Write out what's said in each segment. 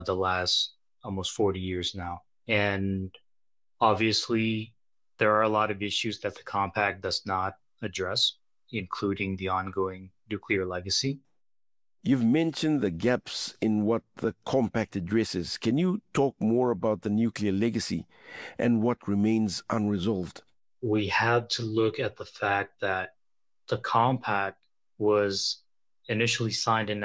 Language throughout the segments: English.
the last almost 40 years now. And obviously, there are a lot of issues that the compact does not address, including the ongoing nuclear legacy. You've mentioned the gaps in what the compact addresses. Can you talk more about the nuclear legacy and what remains unresolved? We had to look at the fact that the compact was initially signed in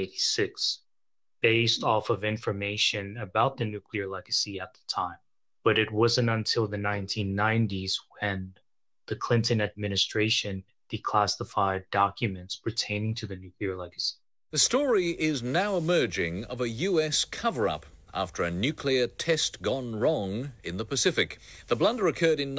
1986 based off of information about the nuclear legacy at the time. But it wasn't until the 1990s when the Clinton administration declassified documents pertaining to the nuclear legacy. The story is now emerging of a US cover-up after a nuclear test gone wrong in the Pacific. The blunder occurred in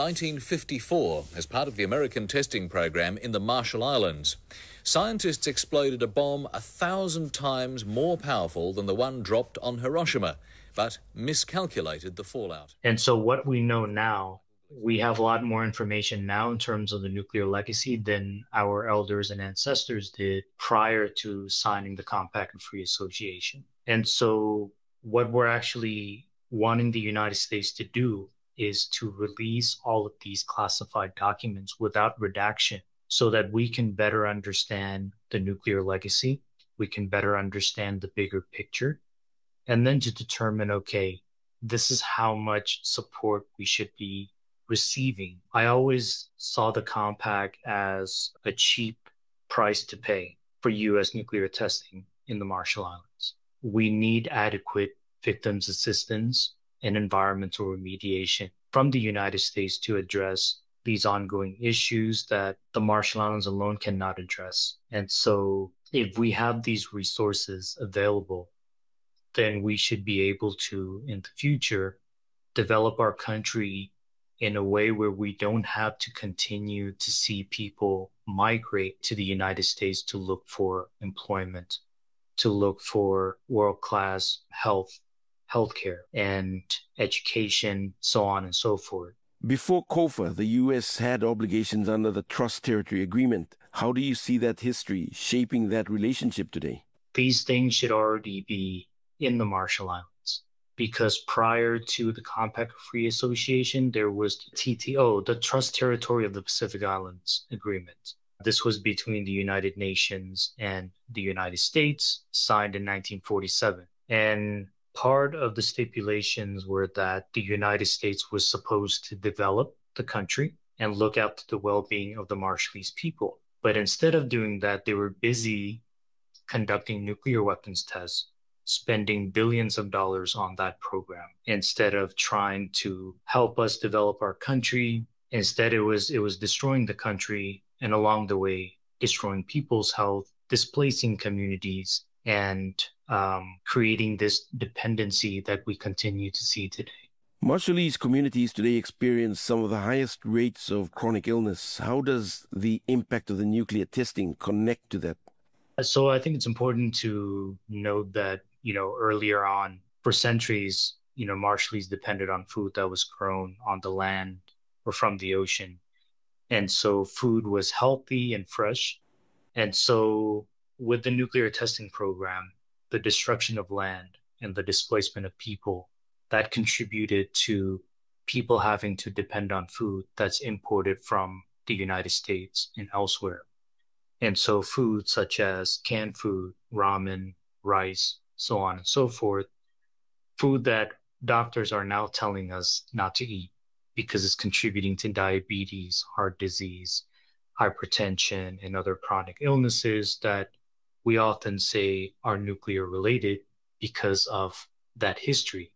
1954 as part of the American testing program in the Marshall Islands. Scientists exploded a bomb 1,000 times more powerful than the one dropped on Hiroshima, but miscalculated the fallout. And so what we know now, we have a lot more information now in terms of the nuclear legacy than our elders and ancestors did prior to signing the Compact and Free Association. And so what we're actually wanting the United States to do is to release all of these classified documents without redaction so that we can better understand the nuclear legacy, we can better understand the bigger picture, and then to determine, okay, this is how much support we should be receiving. I always saw the compact as a cheap price to pay for US nuclear testing in the Marshall Islands. We need adequate victims assistance and environmental remediation from the United States to address these ongoing issues that the Marshall Islands alone cannot address. And so if we have these resources available, then we should be able to, in the future, develop our country in a way where we don't have to continue to see people migrate to the United States to look for employment, to look for world-class healthcare and education, so on and so forth. Before COFA, the U.S. had obligations under the Trust Territory Agreement. How do you see that history shaping that relationship today? These things should already be in the Marshall Islands, because prior to the Compact Free Association, there was the TTO, the Trust Territory of the Pacific Islands Agreement. This was between the United Nations and the United States, signed in 1947. And part of the stipulations were that the United States was supposed to develop the country and look out to the well-being of the Marshallese people. But instead of doing that, they were busy conducting nuclear weapons tests, spending billions of dollars on that program instead of trying to help us develop our country. Instead, it was destroying the country, and along the way, destroying people's health, displacing communities, and creating this dependency that we continue to see today. Marshallese communities today experience some of the highest rates of chronic illness. How does the impact of the nuclear testing connect to that? So I think it's important to note that, earlier on, for centuries, Marshallese depended on food that was grown on the land or from the ocean. And so food was healthy and fresh. And so with the nuclear testing program, the destruction of land and the displacement of people, that contributed to people having to depend on food that's imported from the United States and elsewhere. And so food such as canned food, ramen, rice, so on and so forth, food that doctors are now telling us not to eat because it's contributing to diabetes, heart disease, hypertension, and other chronic illnesses that we often say are nuclear related because of that history.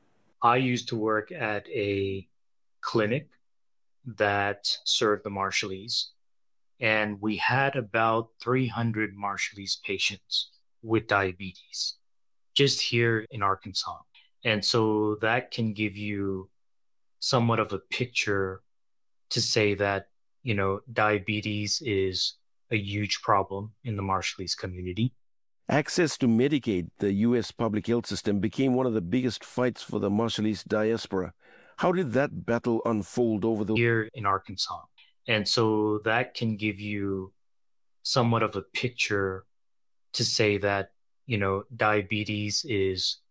I used to work at a clinic that served the Marshallese, and we had about 300 Marshallese patients with diabetes just here in Arkansas. And so that can give you somewhat of a picture to say that, diabetes is a huge problem in the Marshallese community. Access to Medicaid, the U.S. public health system, became one of the biggest fights for the Marshallese diaspora. How did that battle unfold over the here in Arkansas? And so that can give you somewhat of a picture to say that, diabetes is